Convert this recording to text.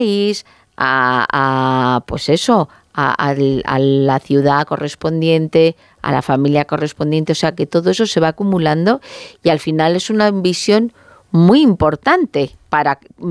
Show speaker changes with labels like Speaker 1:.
Speaker 1: pues eso, a la ciudad correspondiente, a la familia correspondiente, o sea que todo eso se va acumulando y al final es una visión muy importante para